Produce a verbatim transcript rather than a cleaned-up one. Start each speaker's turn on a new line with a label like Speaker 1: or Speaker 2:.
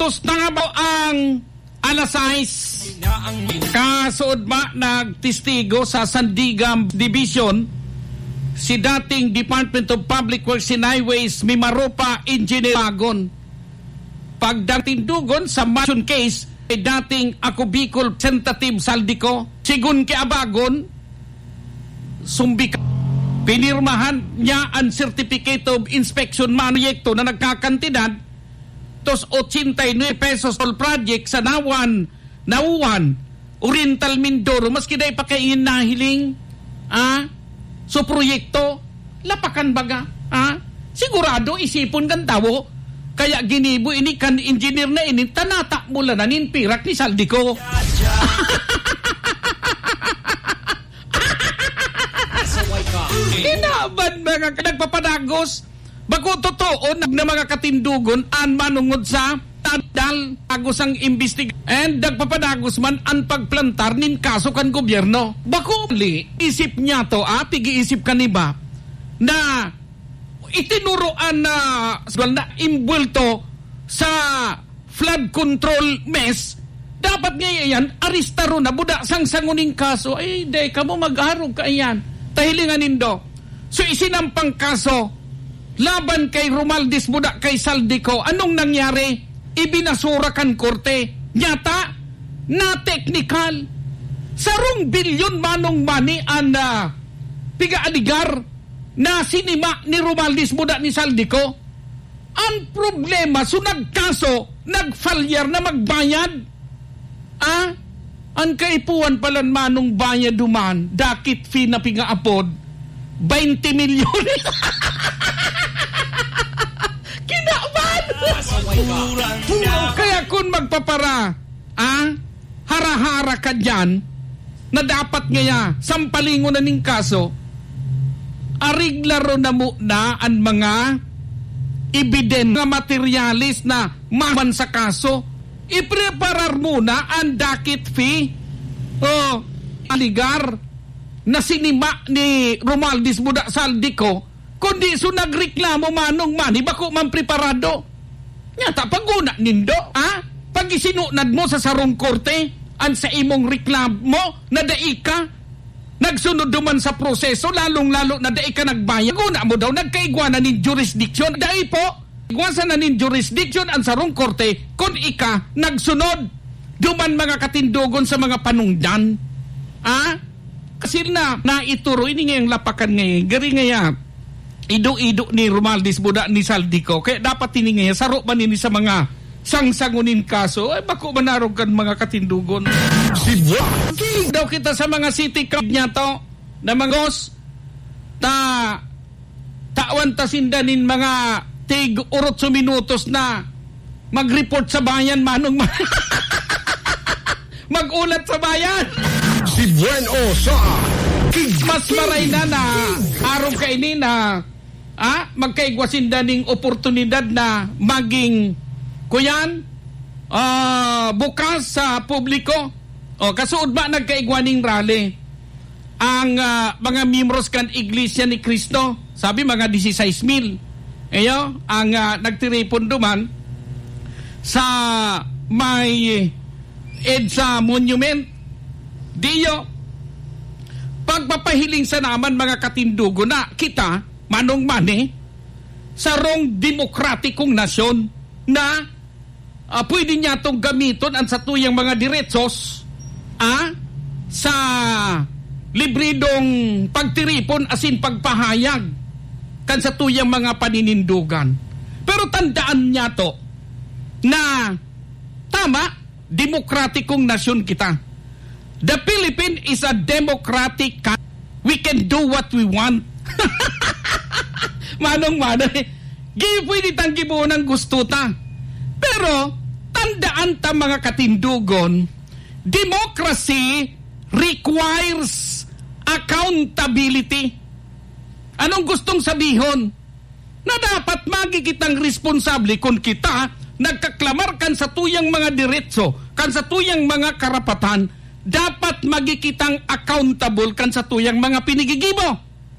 Speaker 1: Tos nangabaw ang alas sais. Kasood ma nagtistigo sa Sandigam Division si dating Department of Public Works and Highways Mimaropa Engineer Bagon. Pagdatindugon sa Mason case ay dating ako Bicol Representative Saldico sigun kay Abagon sumbika pinirmahan niya ang Certificate of Inspection Manuyekto na nagkakantidad tos eighty-nine pesos all project sa Nawan Nauwan Oriental Mindoro maski day pakaingin nahiling ah so proyekto lapakan baga ah sigurado isipon kan tawo kaya ginibo ini kan engineer na ini tanata mula na nin pirak ni Saldico. Inaban mga nagpapadagos bako totoo na mga katindugon an manungod sa tadal agos ang imbestig and nagpapadagos man an pagplantar nin kaso kan gobyerno bako li isip niya to ah pigi-isip kaniba na itinuroan na uh, na imbulto sa flood control mess dapat ngayon yan aristaro na buda sang sanguning kaso ay day ka mo mag-arog ka yan tahilingan nindo so isinampang kaso laban kay Romaldis buda kay Saldico anong nangyari ibinasura kan korte nyata na technical sarong bilyon manong money an uh, piga-aligar na sinima ni Romaldis buda ni Saldico ang problema so nagkaso nagfalyar na magbayad ah ang kaipuan palan manong bayad duman dakit fee na pingaapod twenty milyon kinaban kaya kung magpapara ah hara-hara ka dyan na dapat ngaya sampalingon na ning kaso ariglaro na muna ang mga ibiden na materialis na maman sa kaso ipreparar muna ang dakit fee o aligar na sinima ni Romaldis buda Saldico kundi so nagreklamo manong mani bako man preparado nyata paguna nindo ha pag isinunad mo sa sarong korte ang sa imong reklamo na daika nagsunod duman sa proseso lalong-lalo na dai ka nagbayad una mo daw nagkaigwanan nin jurisdiction dai po igwasan na nin jurisdiction ang sarong korte kung ika nagsunod duman mga katindogon sa mga panungdan ah kasi na naituro ini ngayong lapakan ngayon gari ngaya ido-ido ni Romaldis buda ni Saldico kaya dapat ini ngaya saro man ini sa mga sang-sangunin kaso, ay bako manarog kan mga katindugon. Kilig daw kita sa mga city club niya to, na mangos, ta, tawan tasindanin mga tig urot sa minutos na mag-report sa bayan, manong mag-ulat sa bayan.
Speaker 2: Si Buen Osa.
Speaker 1: Mas maray na na, araw ka ini na, ah, magkaigwasindaning oportunidad na maging kuyan, uh, bukas sa publiko. O, kasuod ba nagkaigwaning rally? Ang uh, mga miyembros kan Iglesia ni Cristo, sabi mga sixteen mil. Eyo, ang uh, nagtiripon duman sa may EDSA monument. Diyo, pagpapahiling sa naman mga katindugo na kita, manong mani, sa rong demokratikong nasyon na Uh, pwede niya itong gamiton ang sa tuyang mga diretsos ah, sa libridong pagtiripon asin pagpahayag kan sa tuyang mga paninindugan. Pero tandaan niya to na tama, demokratikong nasyon kita. The Philippines is a democratic country. We can do what we want. Manong-manong, gi pwede tang gibuon ng gusto ta. Pero, tandaan ta mga katindugon, democracy requires accountability. Anong gustong sabihon? Na dapat magigitang responsable kung kita nagkaklamar kan sa tuyang mga diretso, kan sa tuyang mga karapatan, dapat magigitang accountable kan sa tuyang mga pinigigibo.